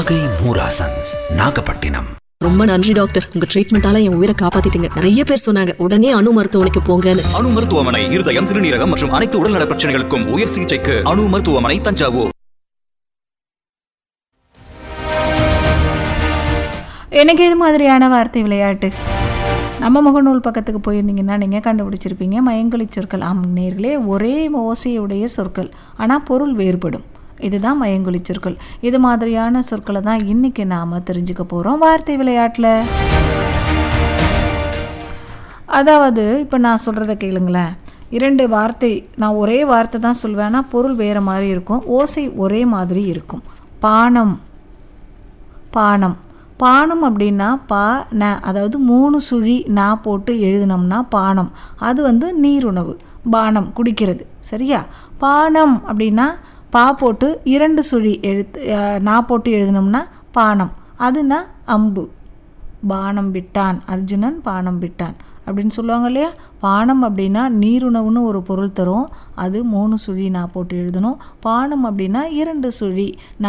நாகை மூராசன்ஸ் நாகப்பட்டினம். ரொம்ப நன்றி டாக்டர், உங்க ட்ரீட்மெண்டால என் உயிரை காப்பாத்திட்டீங்க. நிறைய பேர் சொன்னாங்க உடனே அணு மருத்துவமனைக்கு போங்கன்னு. அணு மருத்துவமனை இருதயம், சிறுநீரகம் மற்றும் அனைத்து உடல்நல பிரச்சனைகளுக்கும் உயர் சிகிச்சைக்கு அணு மருத்துவமனை, தஞ்சாவூர். எனக்கு இது மாதிரியான வார்த்தை விளையாட்டு நம்ம முகநூல் பக்கத்துக்கு போயிருந்தீங்கன்னா நீங்கள் கண்டுபிடிச்சிருப்பீங்க. மயங்கொலி சொற்கள். நேர்களே, ஒரே ஓசையுடைய சொற்கள் ஆனால் பொருள் வேறுபடும். இதுதான் மயங்கொலி சொற்கள். இது மாதிரியான சொற்களை தான் இன்றைக்கி நாம் தெரிஞ்சுக்க போகிறோம் வார்த்தை விளையாட்டில். அதாவது இப்போ நான் சொல்கிறத கேளுங்களேன். 2 வார்த்தை, நான் ஒரே வார்த்தை தான் சொல்வேன், ஆனால் பொருள் வேறு மாதிரி இருக்கும், ஓசை ஒரே மாதிரி இருக்கும். பானம். பானம் பானம் அப்படின்னா ந, அதாவது 3 சுழி நா போட்டு எழுதினோம்னா பானம். அது நீருணவு. பானம் குடிக்கிறது. சரியா? பானம் அப்படின்னா பா போட்டு 2 சுழி நா போட்டு எழுதினோம்னா பானம். அதுனா அம்பு. பானம் விட்டான் அர்ஜுனன், பானம் விட்டான் அப்படின்னு சொல்லுவாங்க இல்லையா? பானம் அப்படின்னா நீருணவுன்னு ஒரு பொருள் தரும். அது 3 சுழி நா போட்டு எழுதணும். பானம் அப்படின்னா 2 சுழி